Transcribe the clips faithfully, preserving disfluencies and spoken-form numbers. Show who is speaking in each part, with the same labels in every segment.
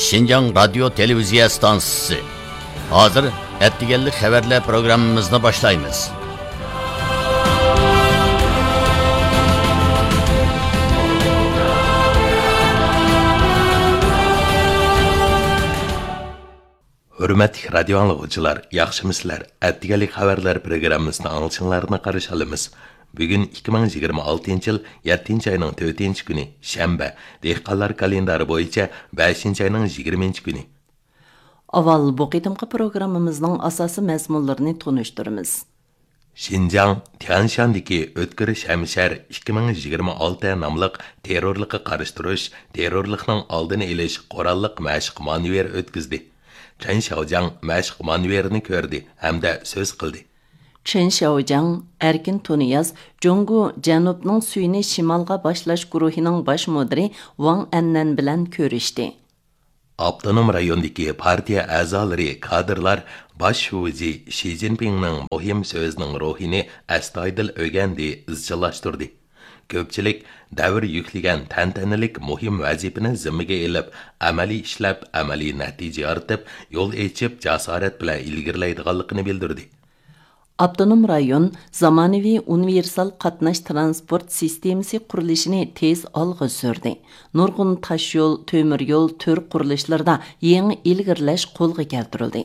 Speaker 1: Şinjan Radyo Televiziya Stansiyası. Hazır ettigellik haberler programımızını başlayınız.
Speaker 2: Hürmetli radyo anlıqçılar, yaxşımısızlar. Ettigelik haberler programımızını anılışınlarına karşı alımız. Bugün iki bin yigirma altıncı yıl yettinchi ayının to'rtinchi günü, Şembe. Dehqonlar kalendari boyunca beshinchi ayının yigirmanchi günü.
Speaker 3: Aval bu qitimqi programımızның asası məzmunlarını tonuşturumuz.
Speaker 2: Şinjan, Tianshandagi O'tkir Shamshar ikki ming yigirma olti nomliq terrorlikqa qarshi turish, terrorlikning oldini olish qurolliq mashq manevr o'tkazdi. Chen Xiaojiang mashq manevrini ko'rdi hamda so'z qildi.
Speaker 3: Chen Xiaojiang Erkin Tuniyaz Jungu Janubning suyini shimolga boshlash guruhining bosh mudiri Wang Annan bilan ko'rishdi.
Speaker 2: Avtonom rayondagi partiya a'zolari, kadrlar bosh shuji Xi Jinpingning muhim so'zining ruhini astoydil o'rgandi, izchillashtirdi. Ko'pchilik davr yuklagan tantanalik muhim vazifani zimmaga elib, amaliy ishlab, amaliy natija yoritib, yo'l ochib, jasorat bilan ilgirlaydiganligini bildirdi.
Speaker 3: Avtonom rayon zamonaviy universal qatnash transport sistemasi qurilishini tez olg'a surdi. Nurg'un tosh yo'l, temir yo'l tür qurilishlarda yangi ilgirlash qo'lga keltirildi.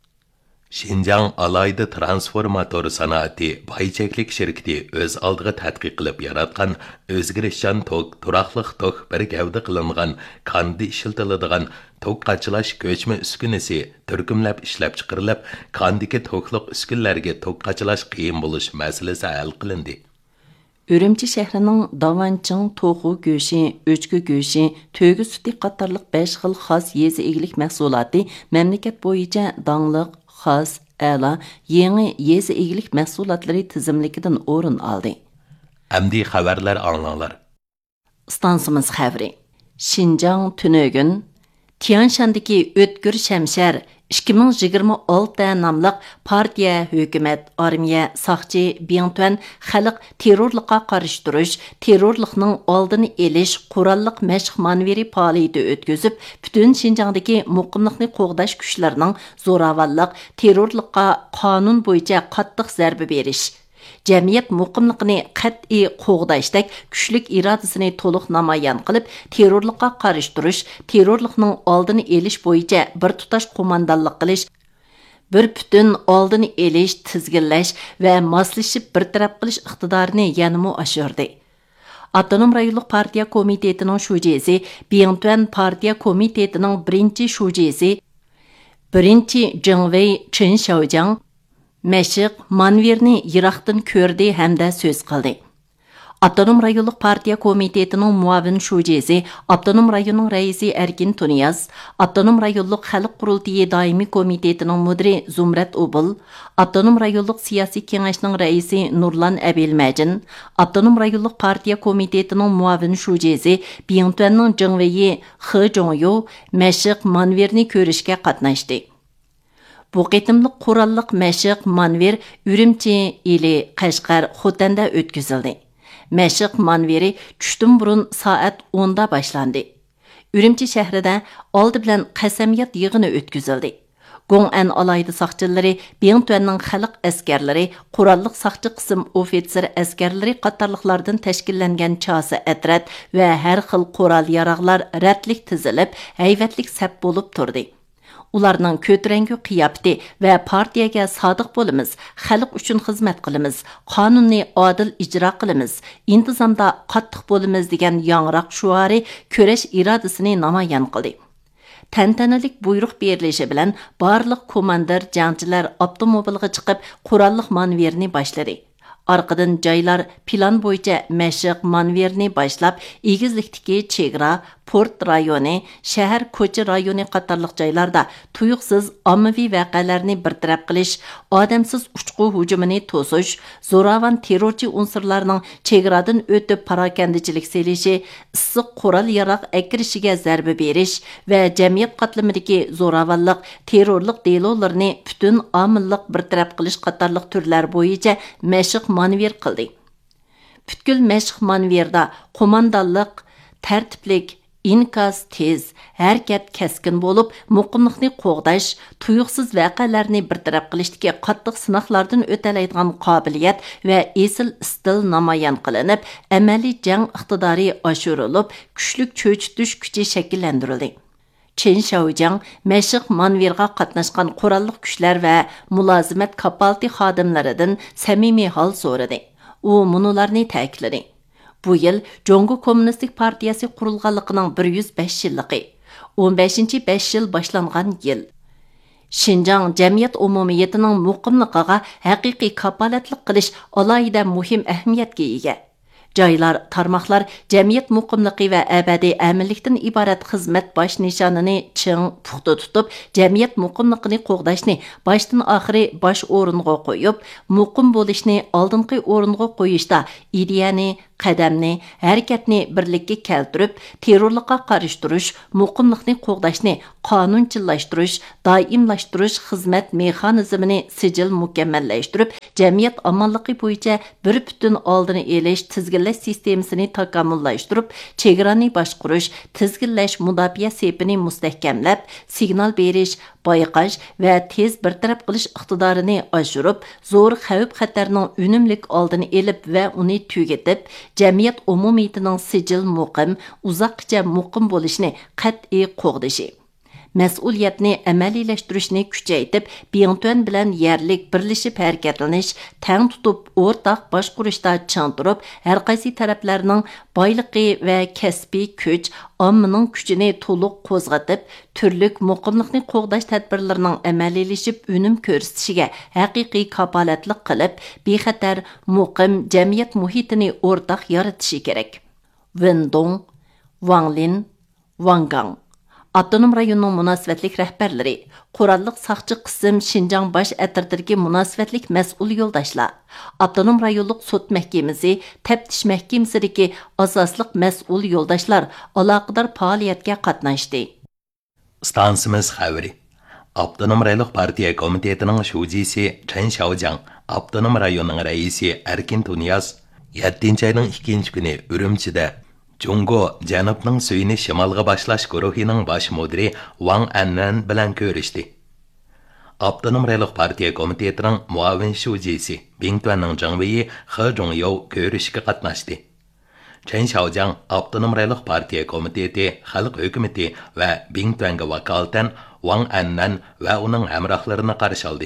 Speaker 2: Şinjan alayda transformator sanoati baycheklik şirketi öz aldığı tadqiq qilib yaratgan o'zgarishchan tok, turaqliq tok bir gavda qilingan, kandi ishiltiladigan tok qachilash ko'chma uskunasi turkumlab ishlab chiqarilib, kandiki tokliq uskunlarga tok qachilash qiyin bo'lish masalasi hal qilindi.
Speaker 3: Ürümçi şəhərinin davançın, toxu göşü, öçkü göşü, tögü sütü qatarlıq besh xil xas yezi egilik məhsulatı məmləkət boyunca danlıq, xas, əla, yeni yezi egilik məhsulatları tizimlikidən orun aldı.
Speaker 2: Əmdi xəbərlər anlanlar.
Speaker 3: Stansımız xəbri. Şinjan tünögün, Tianshandagi O'tkir Shamshar ikki ming yigirma olti nomliq partiya, hökumət, armiya, saqchi, Biyangtuan xalq terrorlikqa qarshi turish, terrorlikning oldini olish qurolliq mashq manevri faoliyati o'tkazib, butun Şinjandagi muqimlikni qo'g'dash kuchlarining zo'ravonlik, terrorlikqa qonun bo'yicha qattiq zarba berish, jamiyat muqimligini qat'iy qo'g'dashdek kuchlik irodasini to'liq namoyon qilib, terrorlikqa qarshi turish, terrorlikning oldini olish bo'yicha bir tutash qo'mondonlik qilish, bir butun oldini olish, tizginlash va moslashib bir taraf qilish iqtidorini yanada oshirdi. Avtonom rayonlik partiya komitetining shujisi, Biyangtuan partiya komitetining birinchi shujisi, birinchi Jingwei Chen Xiaojiang Məşq manverni yiraqdan ko'rdi hamda so'z qildi. Avtonom rayonlik partiya komitetining muavin shujisi, Avtonom rayonning raisi Erkin Tuniyaz, Avtonom rayonlik xalq qurultiyi doimiy komitetining mudiri Zumrat Ubul, Avtonom rayonlik siyosiy kengashning raisi Nurlan Abilmajin, Avtonom rayonlik partiya komitetining muavin shujisi, Biyangtuanning Jingwei He Zhongyu Məşq manverni ko'rishga qatnashdi. Bu qitimliq qurolliq mashq manver Ürümçi, ili, Qashqar, Xotanda o'tkazildi. Mashq manveri tushdan burun soat o'nda boshlandi. Ürümçi shahrida oldi bilan qasamiyat yig'ini o'tkazildi. Gong'an alayda saqchilari, Biyangtuanning xalq askarlari, qurolliq saqchi qism ofitser askarlari qatorliqlardan tashkillangan chosi atrat va har xil qurol yaroqlar ratlik tizilib, hayvatlik sap bo'lib turdi. Ularning ko'trangi qiyofati va partiyaga sodiq bo'lamiz, xalq uchun xizmat qilamiz, qonunni adil ijro qilamiz, intizomda qattiq bo'lamiz degan yangroq shuari ko'rash irodasini namoyon qildi. Tantanalik buyruq berilishi bilan barliq komandir jangchilar avtomobilga chiqib, qurolliq manverni boshladi. Arqadan joylar plan bo'yicha mashq manverni boshlab, egizlikdagi chegara, port rayoni, shahar ko'cha rayoni qatorliq joylarda tuyuqsiz ommaviy voqealarni bartaraf qilish, odamsiz uchqu hujumini to'sish, zo'ravon terrorchi unsurlarning chegaradan o'tib parokandichilik selishi, issiq qurol yaroq akirishiga zarba berish va jamiyat qatlamidagi zo'ravonlik, terrorlik delolarini butun omillik bartaraf qilish qatorliq turlar bo'yicha mashq manver qildi. Butkul mashq manverda qo'mondonlik, tartiblik, İnkaz tez, hərəkət kəskin bo'lib, muqimlikni qoğdaş, tuyuqsiz vaqalarni birtaraf qilishdagi qattiq sinoqlardan o'talaydigan qobiliyat va esil istil namoyon qilinib, amaliy jang iqtidori oshirilib, kuchlik cho'chitish kuchi shakllantirildi. Chen Shaojiang Мәшіқ Манверға qatnashgan qurolli kuchlar va mulozimat kapalti xodimlaridan samimiy hol so'radi. U munularni ta'kidladi. Bu yil Jongo Kommunistik Partiyasi qurilganligining bir yuz besh yilligi. o'n beshinchi besh yil boshlangan yil. Şinjan jamiyat umumiyatining muqimligiga haqiqiy kapolatlik qilish alohida muhim ahamiyatga ega. Joylar, tarmoqlar jamiyat muqimligi va abadiy aminlikdan iborat xizmat bosh nishonini ching puxta tutib, jamiyat muqimligini qo'g'dashni boshdan oxiri bosh o'ringa qo'yib, muqim bo'lishni oldingi o'ringa qo'yishda ideyani, qadamni, harakatni birlikka keltirib, terrorlikqa qarshi turish, muqimlikni qo'g'dashni qonunchilashtirish, doimlashtirish xizmat mexanizmini sijil mukammallashtirib, jamiyat omonligi bo'yicha bir butun oldini elish tizginlash sistemasini takomillashtirib, chegarani boshqarish, tizginlash mudofaa sepini mustahkamlab, signal berish, bayqash va tez bartaraf qilish iqtidorini oshirib, zo'r xavf-xatarning unumlik oldini elib va uni tugatib, jamiyat umumiyatining sijil muqim, uzoqcha muqim bo'lishini qat'iy qo'g'dishi. Mas'uliyatni amaliyleştirishni kuchaytib, Biyingtuan bilan yerlik birlashib harakatlanish, tang tutib, o'rtaq boshqurishda chang turib, har qaysi taraflarning boyligi va kasbiy kuch, ommaning kuchini to'liq qo'zg'atib, turlik muqimlikni qo'g'dash tadbirlarining amaliylashib unum ko'rsatishiga haqiqiy kapolatlik qilib, bexatar muqim jamiyat muhitini o'rtaq yaratishi kerak. Wendong, Wanglin, Wangang Avtonom rayonning munosabatlik rahbarlari, qurolliq saqchi qism Şinjan bosh atirdirgi munosabatlik mas'ul yo'ldoshlar, Avtonom rayonlik sud mahkamasi, taftish mahkamasidagi asosliq mas'ul yo'ldoshlar aloqador faoliyatga qatnashdi.
Speaker 2: Stansimiz xabari. Avtonom rayonlik partiya komitetining shujisi Chen Shaojiang, Avtonom rayonning raisi Erkin Tunyaz yettinchi ayning ikkinchi kuni Urumchida Jungo Janubning suyini shimolga boshlash guruhining bosh mudiri Wang Annan bilan ko'rishdi. Avtonom rayonlik partiya komitetining muavin shujisi Bingtuanning Jangwei He Zhongyou ko'rishga qatnashdi. Chen Shaojiang Avtonom rayonlik partiya komiteti, xalq hukumati va Bingtuanga vakolatan Wang Annan va uning hamrohlarini qarshi oldi.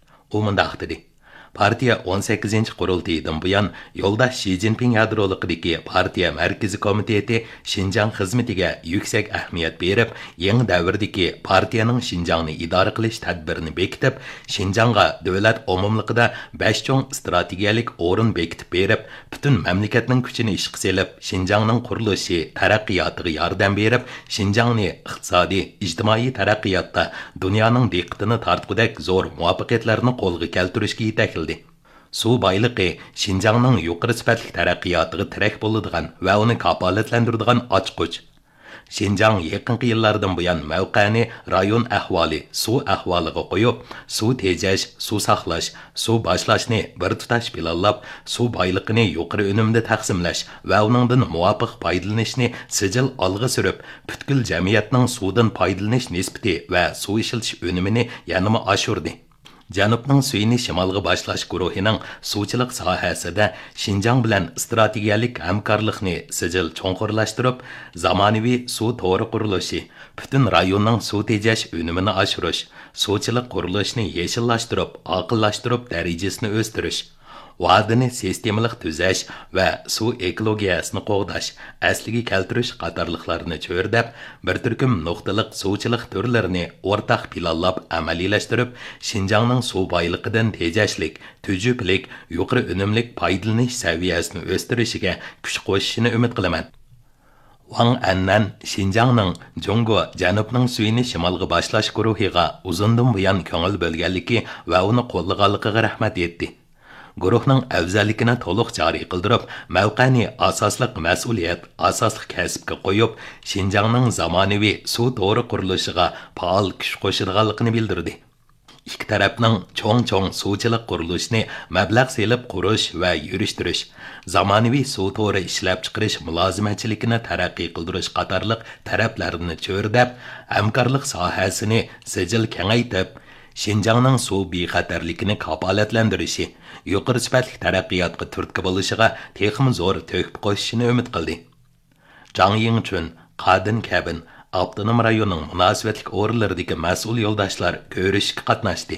Speaker 2: U mundaq dedi: Partiya o'n sakkizinchi qurultaydan buyon yo'ldosh Xi Jinping yadroligidagi partiya markaziy komiteti Şinjan xizmatiga yuksak ahamiyat berib, yangi davrdagi partiyaning Şinjanni idora qilish tadbirini bekitib, Şinjanga davlat umumligida besh cho'ng strategiyalik o'rin bekitib berib, butun mamlakatning kuchini ishga solib, Şinjanning qurilishi, taraqqiyotiga yordam berib, Şinjanni iqtisodiy, ijtimoiy taraqqiyotda dunyoning diqqatini tortgudek zo'r muvaffaqiyatlarni qo'lga keltirishga yetakildi. Su bayligi Şinjanning yuqori sifatli taraqqiyotiga tirak bo'ladigan va uni kapolatlantiradigan ochqich. Şinjan yaqinqi yillardan buyon mavqani rayon ahvoli, suv ahvoliga qo'yib, suv tejash, suv saqlash, suv boshlashni bir tutash planlab, suv boyligini yuqori unumda taqsimlash va uningdan muvofiq foydalanishni sijil olg'a surib, butkul jamiyatning suvdan foydalanish nisbati va suv ishiltish unumini yanama oshirdi. Janubning suyini shimolga boshlash guruhining suvchilik sohasida Şinjan bilan strategiyalik hamkorlikni sijil cho'nqurlashtirib, zamonaviy suv to'ri qurilishi, butun rayonning suv tejash unumini oshirish, suvchilik qurilishini yeshillashtirib, aqllashtirib darajasini o'stirish, va'dini sistemalik tuzash va suv ekologiyasini qo'g'dash, asliga keltirish qatorliqlarini cho'rdab, bir turkum nuqtaliq suvchilik turlarini o'rtaq planlab amaliylashtirib, Şinjanning suv boyligidan tejashlik, tujublik, yuqori unumlik foydalanish saviyasini o'stirishiga kuch qo'shishini umid qilaman. Wang Annan Şinjanning Jungo Janubning suyini shimolga boshlash guruhiga uzundan buyon ko'ngil bo'lganligi va uni qo'llaganligiga rahmat etdi. Guruhning afzalligini to'liq joriy qildirib, mavqani asosliq mas'uliyat, asosliq kasbga qo'yib, Şinjanning zamonaviy suv to'ri qurilishiga faol kuch qo'shadiganligini bildirdi. ikki tarafning cho'ng-cho'ng suvchilik qurilishini mablag' selib qurish va yurishtirish, zamonaviy suv to'ri ishlab chiqarish mulozimatchiligini taraqqiy qildirish qatorliq taraflarni cho'rdab, hamkorlik sohasini sijil kengaytib, Şinjanның suv bexatarligini kafolatlantirishi, yuqori sifatli taraqqiyotga turtki bo'lishiga texmi zo'r to'kib qo'yishini umid qildi. Zhang Yingchun, Qadin Kabin, Avtonom rayonning munosabatlik o'rinlaridagi mas'ul yo'ldoshlar ko'rishga qatnashdi.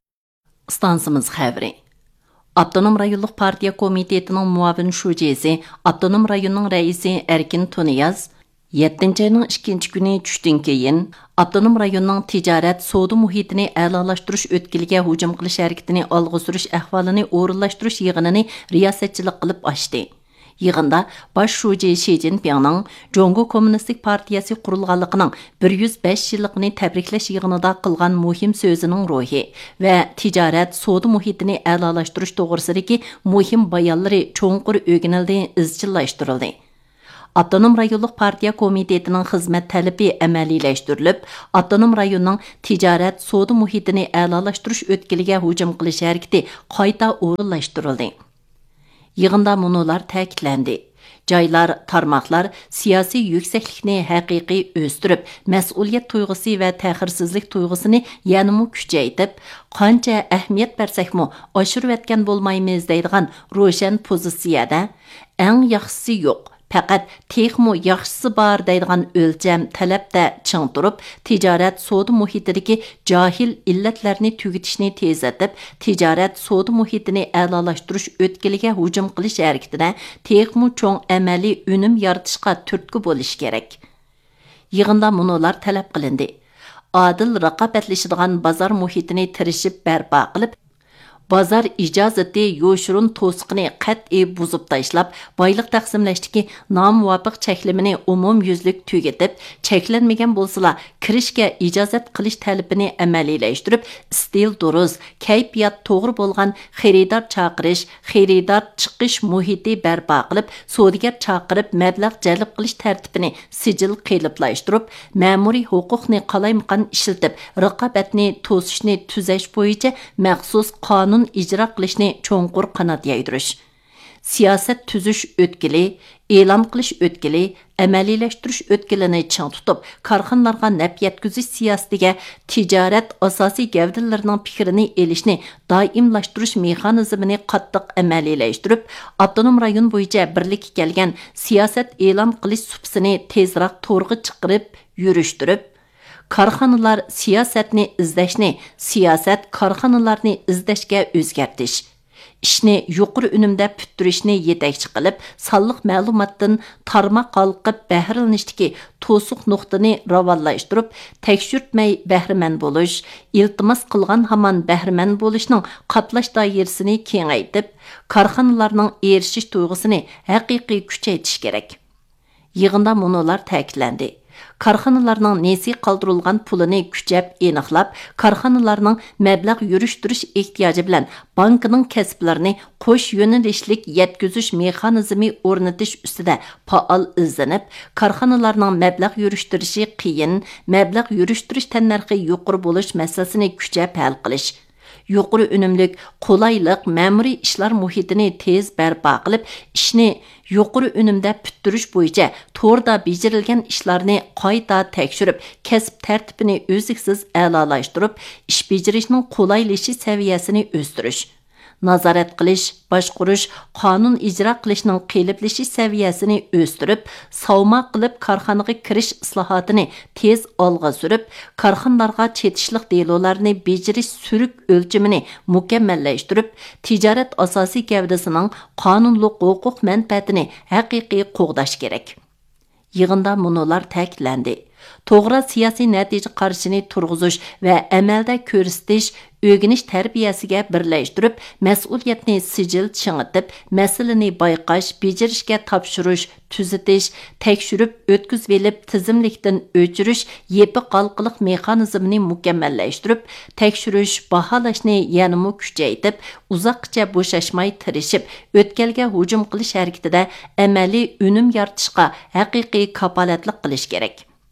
Speaker 3: Stansimiz xabari. Avtonom rayonluq partiya komitetining muavin shujesi, Avtonom rayonning raisi Erkin Tuniyaz yettinchi ayning ikkinchi kuni tushdan keyin Avtonom rayonning tijorat, savdo muhitini a'lolashtirish o'tkiliga hujum qilish harakatini olg'a surish ahvolini o'rinlashtirish yig'inini riyosatchilik qilib ochdi. Yig'inda bosh shuji Xi Jinpingning Jongo Kommunistik partiyasi qurilganligining bir yuz besh yilligini tabriklash yig'inida qilgan muhim so'zining ruhi va tijorat, savdo muhitini a'lolashtirish to'g'risidagi muhim bayonlari cho'nqur o'rganildi, izchillashtirildi. Avtonom rayonluq partiya komitetining xizmat talabi amaliyleştirilib, Avtonom rayonning tijorat, savdo muhitini a'lolashtirish o'tkiliga hujum qilish harakati qayta o'rinlashtirildi. Yig'inda munolar ta'kidlandi. Joylar, tarmoqlar siyosiy yuksaklikni haqiqiy o'stirib, mas'uliyat tuyg'usi va ta'xirsizlik tuyg'usini yanada kuchaytirib, qancha ahamiyat bersakmo oshirib etgan bo'lmaymiz deydigan ro'shan pozitsiyada eng yaxshisi yo'q. Faqat texmo yaxshisi bor deydigan o'lcham talabda ching turib, tijorat savdo muhitidagi jahil illatlarni tugatishni tezlatib, tijorat savdo muhitini a'lolashtirish o'tkiliga hujum qilish harakatida texmo cho'ng amaliy unum yaratishga turtki bo'lish kerak. Yig'inda munolar talab qilindi. Adil raqobatlashadigan bozor muhitini tirishib barpo qilib, bozor ijozati yo'shurun to'siqini qat'iy buzib tashlab, boyliq taqsimlashdagi nomuvofiq cheklimini umumyuzlik tugatib, cheklanmagan bo'lsa, kirishga ijozat qilish talabini amaliyleştirib, stil duruz, kayfiyat to'g'ri bo'lgan xaridor chaqirish, xaridor chiqish muhiti barpo qilib, savdogar chaqirib mablag' jalb qilish tartibini sijil qiliblaştirib, ma'muriy huquqni qalaymaqon ishlatib, raqobatni to'sishni tuzash bo'yicha maxsus qonun icra qilishni cho'nqur qanot yaydirish, siyosat tuzish o'tkili, e'lon qilish o'tkili, amaliylashtirish o'tkilini ching tutib, korxonalarga naf yetkazish siyosatiga tijorat asosiy gavdalarining fikrini elishni doimlashtirish mexanizmini qattiq amaliylashtiriib, avtonom rayon bo'yicha birlikka kelgan siyosat e'lon qilish supsini tezroq to'g'ri chiqarib yurishtirib, korxonalar siyosatni izlashni, siyosat korxonalarni izlashga o'zgartish, ishni yuqori unumda puturishni yetakchi qilib, sonliq ma'lumotdan tarmoq qalqib bahrilanishdagi to'siq nuqtani ravonlashtirib, tekshirtmay bahriman bo'lish, iltimos qilgan hamon bahriman bo'lishning qatlash doirasini kengaytib, korxonalarning erishish tuyg'usini haqiqiy kuchaytirish kerak. Yig'inda munolar ta'kidlandi. Korxonalarning nesi qoldirilgan pulini kuchab aniqlab, korxonalarning mablag' yurishtirish ehtiyoji bilan bankning kasblarini qo'sh yo'nalishlik yetkazish mexanizmi o'rnatish ustida faol izlanib, korxonalarning mablag' yurishtirishi qiyin, mablag' yurishtirish tannarxi yuqori bo'lish masalasini kuchab hal qilish, yuqori unumlik, qulaylik ma'muriy ishlar muhitini tez barpo qilib, ishni yuqori unumda puttirish bo'yicha to'g'rida bejirilgan ishlarni qayta tekshirib, kasb tartibini o'ziksiz a'lolashtirib, ish bejirishning qulaylishi saviyasini o'stirish, nazorat qilish, boshqarish, qonun ijro qilishning qiyinlashish saviyasini o'stirib, savma qilib korxonaga kirish islohotini tez olg'a surib, korxonalarga chetishliq delolarni bejirish suruk o'lchimini mukammallashtirib, tijorat asosiy gavdasining qonunliq huquq manfaatini haqiqiy qo'g'dash kerak. Yig'inda munolar ta'kidlandi. To'g'ri siyosiy natija qarshini turg'izish va amalda ko'rsatish, o'rganish tarbiyasiga birlashtirib, mas'uliyatni sijil chingitib, masalani bayqash, bejirishga topshirish, tuzatish, tekshirib, o'tkazib elib, tizimlikdan o'chirish, yepi qalqiliq mexanizmini mukammallashtirib, tekshirish, baholashni yanada kuchaytirib, uzoqcha bo'shashmay tirishib, o'tkalga hujum qilish harakatida amaliy unum yaratishga haqiqiy kafolatlik qilish kerak.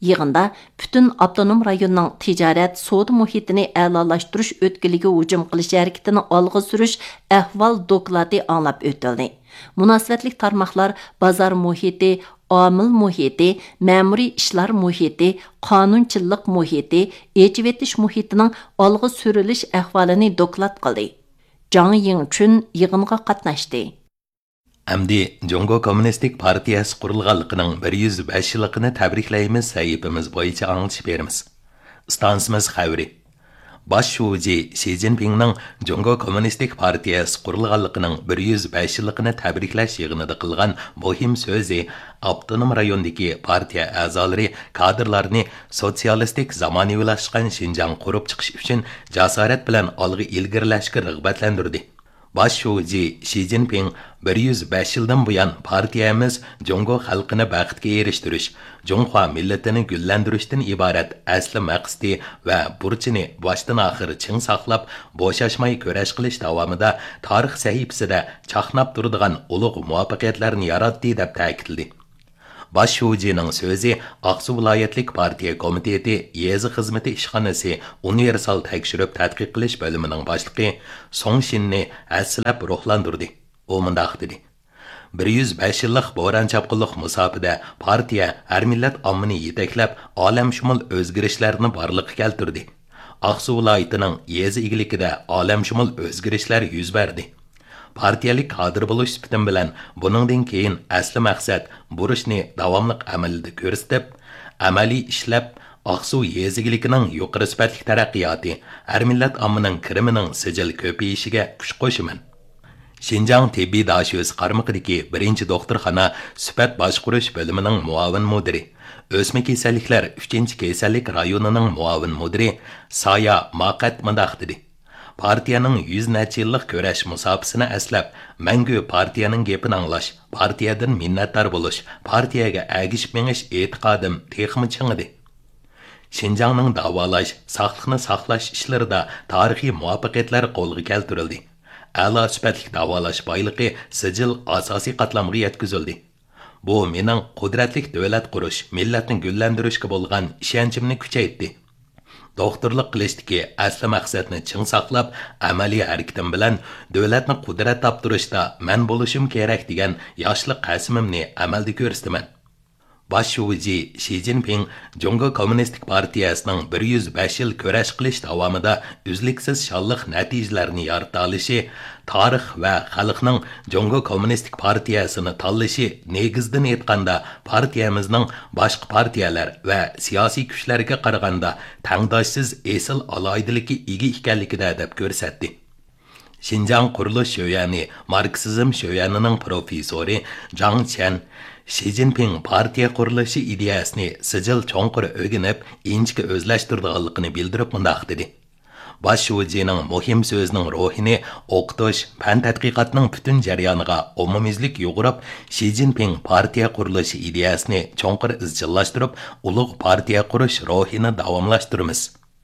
Speaker 3: Yığında bütün avtonom rayonning tijorat, savdo muhitini a'lolashtirish o'tkiliga hujum qilish harakatini olg'a surish ahvol dokladi anglab o'tildi. Munosabatlik tarmoqlar bozor muhiti, omil muhiti, ma'muriy ishlar muhiti, qonunchilik muhiti, echivetish muhitining olg'a surilish ahvolini doklad qildi. Zhang Yingchun yig'inga qatnashdi.
Speaker 2: Әмді Жоңго Коммунистик партиясы құрылғанлығының bir yuz besh yılligini tabriklaymiz sahifamiz bo'yicha anglitib beramiz. Stansimiz xavri. Baş şuji Xi Jinpingning Жоңго Коммунистик партиясы құрылғанлығының bir yuz besh yılligini tabriklash yig'inida qilgan muhim so'zi avtonom rayondagi partiya a'zolari kadrlarni sotsialistik zamonaviylashgan Xinjiang qurib chiqish uchun jasorat bilan olg'a ilgarilashga rag'batlantirdi. Baş şuji Xi Jinping bir yuz besh yildan buyon partiyamiz Жоңго xalqini baxtga erishtirish, Жоңхо millatini gullantirishdan iborat asli maqsadi va burchini boshdan oxir ching saqlab, bo'shashmay kurash qilish davomida tarix sahifasida chaqnab turadigan ulug' muvaffaqiyatlarni yaratdi deb ta'kidladi. Baş şujining so'zi Aqsu viloyatlik partiya komiteti yezi xizmati ishxonasi universal tekshirib tadqiq qilish bo'limining boshlig'i Song Shinni aslab ruhlantirdi. U mundaq dedi: bir yuz besh yillik bo'ron chapqinlik musofida partiya har millat ommini yetaklab, olamshumul o'zgarishlarni borliqqa keltirdi. Aqsu viloyatining yezi igilikida olamshumul o'zgarishlar yuz berdi. Partiyalik kadr bo'lish sifatim bilan buningdan keyin asli maqsad burishni davomli amalda ko'rsatib, amaliy ishlab Aqsu yezigiligining yuqori sifatli taraqqiyoti, har millat ommaning kirimining sijil ko'payishiga kuch qo'shiman. Xinjiang tibbiy dasho'z qarmog'idagi birinchi doktorxona sifat boshqarish bo'limining muavin mudiri, o'sma kasalliklar uchinchi kasallik rayonining muavin mudiri Saya Maqat mundaq dedi: partiyaning yuz necha yillik kurash musofasini aslab, mangu partiyaning gapini anglash, partiyadan minnatdor bo'lish, partiyaga agishib menish e'tiqodim texmi chingidi. Xinjiangning davolash, saqliqni saqlash ishlarida tarixiy muvaffaqiyatlar qo'lga keltirildi. A'lo sifatli davolash boyligi sijil asosiy qatlamga yetkazildi. Bu mening qudratli davlat qurish, millatni gullantirishga bo'lgan ishonchimni kuchaytirdi. Doktorlik qilishdagi asli maqsadni ching saqlab, amaliy harakatim bilan davlatni qudrat toptirishda men bo'lishim kerak degan yoshlik qasimimni amalda ko'rsataman. Baş şuji Xi Jinping Жоңго Kommunistik partiyasining bir yuz besh yil kurash qilish davomida uzluksiz shonliq natijalarni yarata olishi, tarix va xalqning Жоңго Kommunistik partiyasini tanlashi negizdan aytganda partiyamizning boshqa partiyalar va siyosiy kuchlarga qaraganda tangdoshsiz esil aloydiligi ega ekanligida deb ko'rsatdi. Xinjiang qurilish sho'yani, marksizm sho'yanining professori Zhang Chen Xi Jinping partiya qurilishi ideyasini sijil cho'nqir o'rganib, inchga o'zlashtirganligini bildirib mundaq dedi: Baş şujining muhim so'zining ruhini o'qitish, fan tadqiqotning butun jarayoniga umumiylik yo'g'irib, Xi Jinping partiya qurilishi ideyasini cho'nqir izchillashtirib, ulug' partiya qurish ruhini davomlashtiramiz.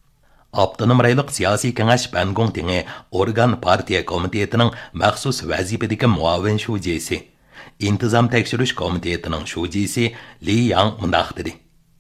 Speaker 2: Avtonom rayonlik siyosiy kengash Bangong tingi organ partiya komitetining maxsus vazifadagi muavin shujisi, intizom tekshirish komitetining shujisi Li Yang mundaq dedi: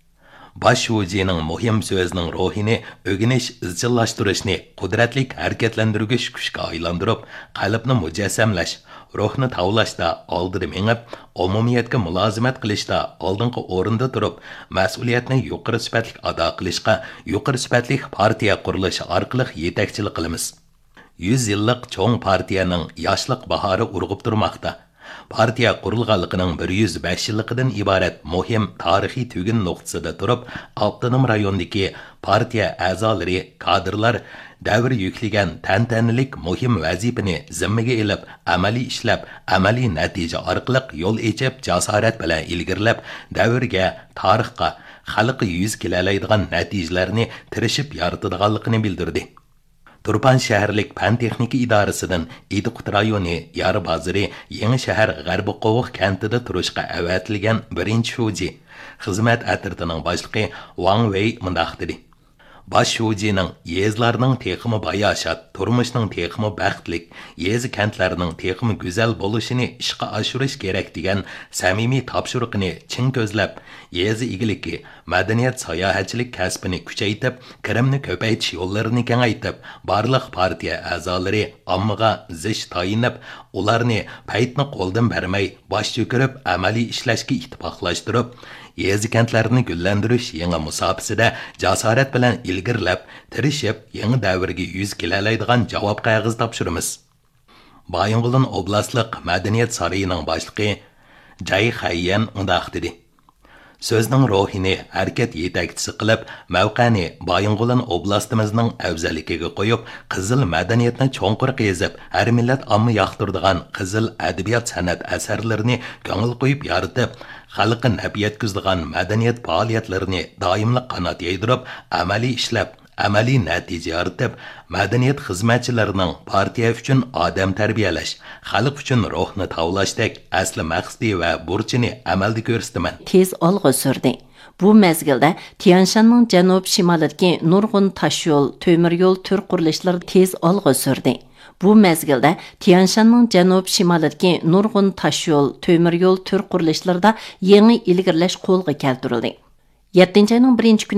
Speaker 2: Baş şujining muhim so'zining ruhini o'rganish, izchillashtirishni qudratlik harakatlantirgich kuchga aylantirib, qalbni mujassamlash, ruhni tavlashda oldida mengib, umumiyatga mulozimat qilishda oldingi o'rinda turib, mas'uliyatni yuqori sifatli ado qilishga yuqori sifatli partiya qurilishi orqali yetakchilik qilamiz. yuz yillik cho'ng partiyaning yoshlik bahori urg'ib turmoqda. Partiya qurilganligining bir yuz besh yilligidan iborat muhim tarixiy tugun nuqtasida turib, avtonom rayondagi partiya a'zolari, kadrlar davr yuklagan tantanalik muhim vazifani zimmaga ilib, amaliy ishlab, amaliy natija orqali yo'l echib, jasorat bilan ilgirlab, davrga, tarixga, xalqqa yuz kelalaydigan natijalarni tirishib yaratadiganligini bildirdi. Turpan shaharlik pan texnika idorasidan Idiqut rayoni Yar bozori Yangi shahar G'arbi Qo'voq kentida turishga avatilgan birinchi shuji xizmat atirtining boshlig'i Wang Wei mundaq dedi: Baş şujining yezlarning texmi bayashat, turmushning texmi baxtlik, yezi kentlarning texmi go'zal bo'lishini ishga oshirish kerak degan samimiy topshiriqni chin ko'zlab, yezi igiligi, madaniyat sayohatchilik kasbini kuchaytirib, kirimni ko'paytirish yo'llarini kengaytirib, barliq partiya a'zolari ommaga zish tayinib, ularni paytni qo'ldan bermay, bosh cho'kirib, amaliy ishlashga ittifoqlashtirib, yezi kentlarini güllendirish yangi musofasida jasorat bilan ilgirlab, tirishib, yangi davrga yuz kelalaydigan javob qog'oz topshiramiz. Bayonqulin oblastlik madaniyat sarayining boshlig'i Jay Xayyan undaq dedi. Sözning ruhini harakat yetakchisi qilib, mavqani Bayonqulin oblastimizning afzalligiga qo'yib, qizil madaniyatni cho'nqur qezib, har millat omma yoqtirdigan qizil adabiyot san'at asarlarini ko'ngil qo'yib yaratib, xalqqa naf yetkazadigan madaniyat faoliyatlarini doimli qanot yaydirib, amaliy ishlab, amaliy natija yaratib, madaniyat xizmatchilarining partiya uchun odam tarbiyalash, xalq uchun ruhni tavlashdek asli maqsadi va burchini amalda ko'rsataman.
Speaker 3: Tez olg'a surdi. Bu mezgilda Tianshanning janub shimolidagi nurg'un tashyo'l, temir yo'l tur qurilishlari tez olg'a surdi. Bu mezgilda Tianshanning janub shimolidagi nurg'un tashyo'l, temir yo'l tur qurilishlarida yangi ilgirlash qo'lga keltirildi. yettinchi ayning birinchi